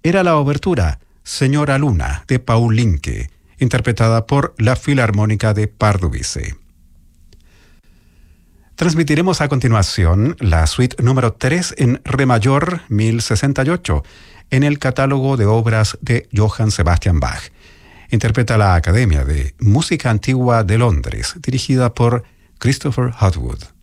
era la obertura Señora Luna de Paul Linke, interpretada por la Filarmónica de Pardubice. Transmitiremos a continuación la suite número 3 en Re mayor 1068 en el catálogo de obras de Johann Sebastian Bach. Interpreta la Academia de Música Antigua de Londres, dirigida por Christopher Hotwood.